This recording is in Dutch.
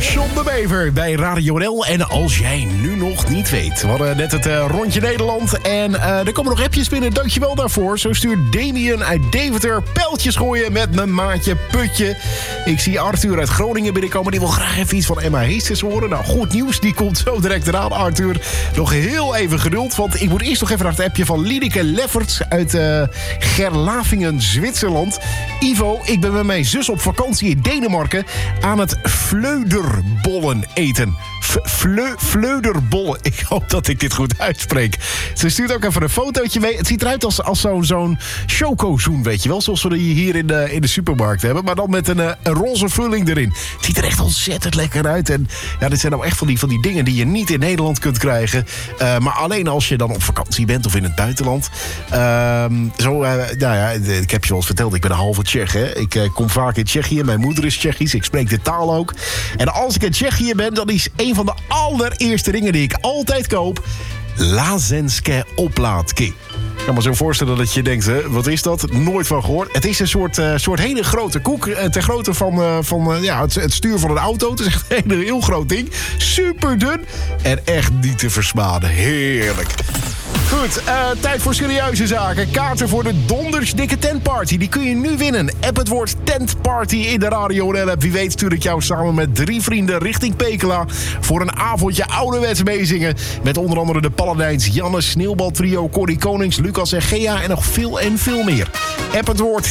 John de Bever bij Radio NL. En als jij nu nog niet weet, we hadden net het rondje Nederland. En er komen nog appjes binnen, dankjewel daarvoor. Zo stuurt Damien uit Deventer pijltjes gooien met mijn maatje Putje. Ik zie Arthur uit Groningen binnenkomen. Die wil graag even iets van Emma Heesters horen. Nou, goed nieuws, die komt zo direct eraan, Arthur. Nog heel even geduld, want ik moet eerst nog even naar het appje van Liedeke Lefferts uit Gerlavingen, Zwitserland. Ivo, ik ben met mijn zus op vakantie in Denemarken aan het vleuderbollen eten. Vleuderbollen. Ik hoop dat ik dit goed uitspreek. Ze stuurt ook even een fotootje mee. Het ziet eruit als zo'n chocozoen, weet je wel. Zoals we die hier in de supermarkt hebben. Maar dan met een roze vulling erin. Het ziet er echt ontzettend lekker uit. En ja, dit zijn nou echt van die dingen die je niet in Nederland kunt krijgen. Maar alleen als je dan op vakantie bent of in het buitenland. Ik heb je wel eens verteld, ik ben een halve Tsjech. Hè? Ik kom vaak in Tsjechië. Mijn moeder is Tsjechisch. Ik spreek de taal ook. En als ik in Tsjechië ben, dan is een van de allereerste dingen die ik altijd koop Lázeňské oplátky. Ik kan me zo voorstellen dat je denkt, wat is dat? Nooit van gehoord. Het is een soort hele grote koek. Ter grootte van het stuur van een auto. Het is echt een heel groot ding. Super dun. En echt niet te versmaden. Heerlijk. Goed, tijd voor serieuze zaken. Kaarten voor de dondersdikke tentparty. Die kun je nu winnen. App het woord tentparty in de Radio NL-app. Wie weet stuur ik jou samen met 3 vrienden richting Pekela voor een avondje ouderwets meezingen. Met onder andere de Paladijns, Janne, Sneeuwbaltrio, Corrie Konings, Lucas en Gea en nog veel en veel meer. App het woord